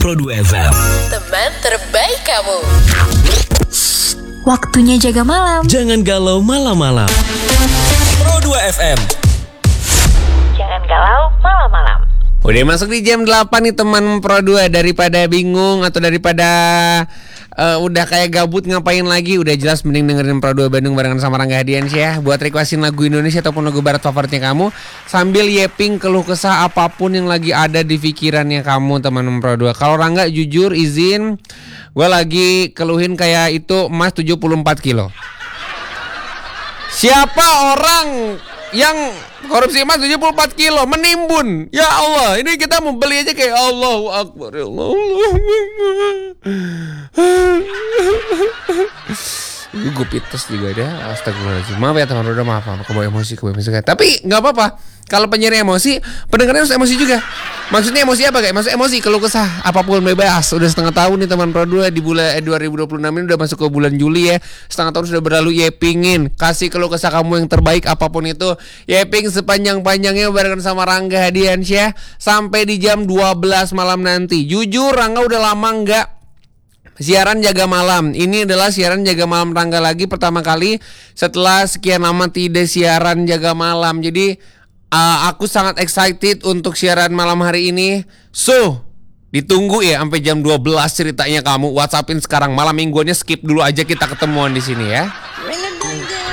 Pro 2 FM. Teman terbaik kamu. Waktunya jaga malam. Jangan galau malam-malam. Pro 2 FM. Jangan galau malam-malam. Udah masuk di jam 8 nih teman Pro 2. Daripada bingung atau daripada udah kayak gabut ngapain lagi, udah jelas mending dengerin Pro 2 Bandung barengan sama Rangga Hadiansyah. Buat requestin lagu Indonesia ataupun lagu barat favoritnya kamu, sambil yeping keluh kesah apapun yang lagi ada di pikirannya kamu teman Pro 2. Kalau Rangga jujur izin, gue lagi keluhin kayak itu emas 74 kilo. Siapa orang yang korupsi emas 74 kilo menimbun? Ya Allah, ini kita mau beli aja kayak Allahu Akbar, ya Allah. Gue pites juga ada. Astagfirullahaladzim. Maaf ya teman, udah maaf. Kebawa emosi. Tapi gak apa-apa. Kalau penyiar emosi, pendengarnya harus emosi juga. Maksudnya emosi apa kayak? Maksud emosi kalau kesah apapun bebas. Udah setengah tahun nih teman Pro 2 di bulan 2026 ini udah masuk ke bulan Juli ya. Setengah tahun sudah berlalu. Yepingin kasih kalau kesah kamu yang terbaik apapun itu. Yeping sepanjang-panjangnya barengan sama Rangga Hadiansyah sampai di jam 12 malam nanti. Jujur Rangga udah lama nggak siaran jaga malam. Ini adalah siaran jaga malam Rangga lagi pertama kali setelah sekian lama tidak siaran jaga malam. Jadi aku sangat excited untuk siaran malam hari ini. So, ditunggu ya sampai jam 12 ceritanya kamu. WhatsAppin sekarang, malam mingguannya skip dulu aja, kita ketemuan di sini ya.